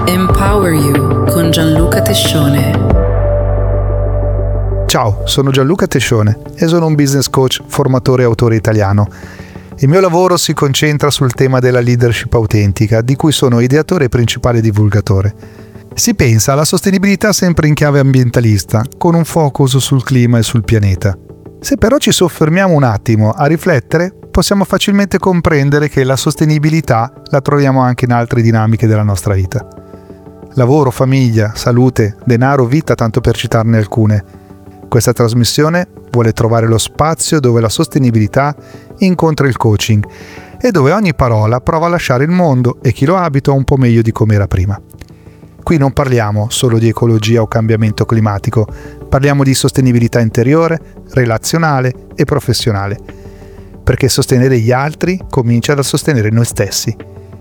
Empower You con Gianluca Tescione. Ciao, sono Gianluca Tescione e sono un business coach, formatore e autore italiano. Il mio lavoro si concentra sul tema della leadership autentica, di cui sono ideatore e principale divulgatore. Si pensa alla sostenibilità sempre in chiave ambientalista, con un focus sul clima e sul pianeta. Se però ci soffermiamo un attimo a riflettere, possiamo facilmente comprendere che la sostenibilità la troviamo anche in altre dinamiche della nostra vita. Lavoro, famiglia, salute, denaro, vita, tanto per citarne alcune. Questa trasmissione vuole trovare lo spazio dove la sostenibilità incontra il coaching e dove ogni parola prova a lasciare il mondo e chi lo abita un po' meglio di come era prima. Qui non parliamo solo di ecologia o cambiamento climatico, parliamo di sostenibilità interiore, relazionale e professionale, perché sostenere gli altri comincia dal sostenere noi stessi.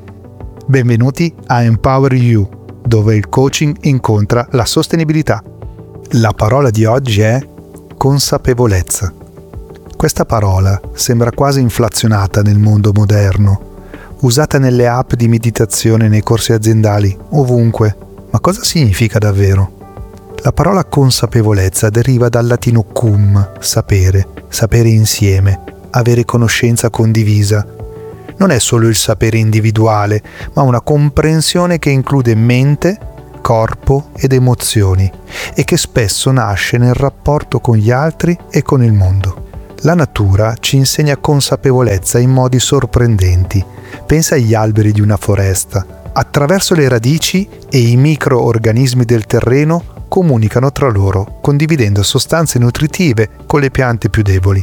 Benvenuti a Empower You, dove il coaching incontra la sostenibilità. La parola di oggi è consapevolezza. Questa parola sembra quasi inflazionata nel mondo moderno, usata nelle app di meditazione, nei corsi aziendali, ovunque. Ma cosa significa davvero? La parola consapevolezza deriva dal latino cum, sapere, sapere insieme, avere conoscenza condivisa. Non è solo il sapere individuale, ma una comprensione che include mente, corpo ed emozioni e che spesso nasce nel rapporto con gli altri e con il mondo. La natura ci insegna consapevolezza in modi sorprendenti. Pensa agli alberi di una foresta. Attraverso le radici e i microorganismi del terreno comunicano tra loro, condividendo sostanze nutritive con le piante più deboli.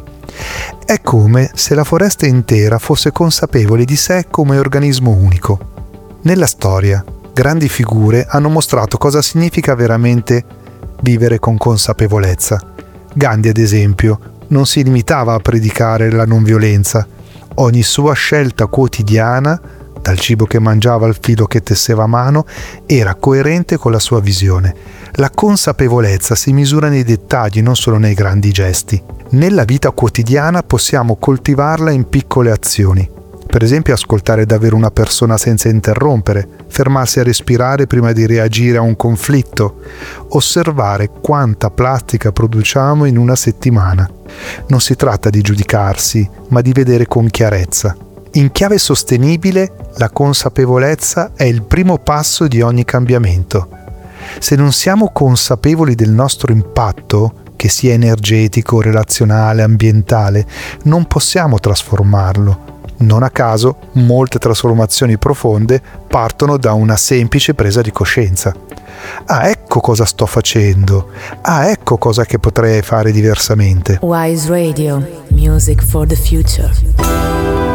È come se la foresta intera fosse consapevole di sé come organismo unico. Nella storia, grandi figure hanno mostrato cosa significa veramente vivere con consapevolezza. Gandhi, ad esempio, non si limitava a predicare la non violenza. Ogni sua scelta quotidiana, dal cibo che mangiava al filo che tesseva a mano, era coerente con la sua visione. La consapevolezza si misura nei dettagli, non solo nei grandi gesti. Nella vita quotidiana possiamo coltivarla in piccole azioni. Per esempio, ascoltare davvero una persona senza interrompere, fermarsi a respirare prima di reagire a un conflitto, osservare quanta plastica produciamo in una settimana. Non si tratta di giudicarsi, ma di vedere con chiarezza. In chiave sostenibile, la consapevolezza è il primo passo di ogni cambiamento. Se non siamo consapevoli del nostro impatto, che sia energetico, relazionale, ambientale, non possiamo trasformarlo. Non a caso, molte trasformazioni profonde partono da una semplice presa di coscienza. Ah, ecco cosa sto facendo. Ah, ecco cosa che potrei fare diversamente. Wise Radio, music for the future.